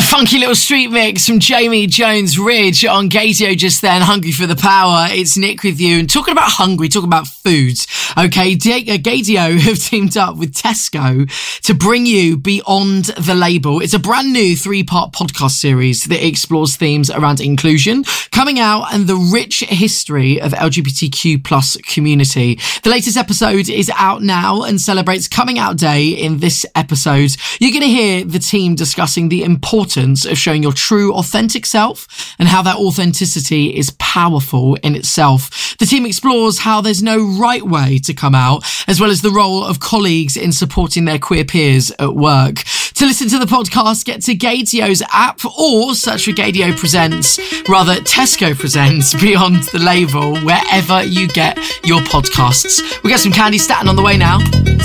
Funky little street mix from Jamie Jones Ridge on Gaydio just then. Hungry for the power. It's Nick with you. And talking about hungry, talking about foods. Okay, Gaydio have teamed up with Tesco to bring you Beyond the Label. It's a brand new 3-part podcast series that explores themes around inclusion, coming out, and the rich history of LGBTQ plus community. The latest episode is out now and celebrates Coming Out Day. In this episode, you're going to hear the team discussing the importance of showing your true, authentic self and how that authenticity is powerful in itself. The team explores how there's no right way to come out, as well as the role of colleagues in supporting their queer peers at work. To listen to the podcast, get to Gaydio's app or search for Tesco Presents Beyond the Label wherever you get your podcasts. We got some Candy Staton on the way now.